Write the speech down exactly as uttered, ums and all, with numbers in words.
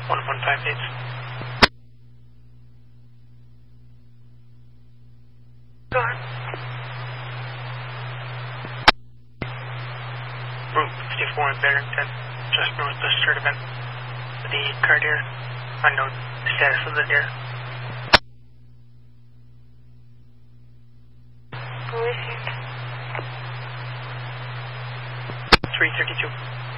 one one five eight. Go ahead. Route fifty-four in Barrington, just north of Sturdivant. The car deer, unknown status of the deer. three thirty-two.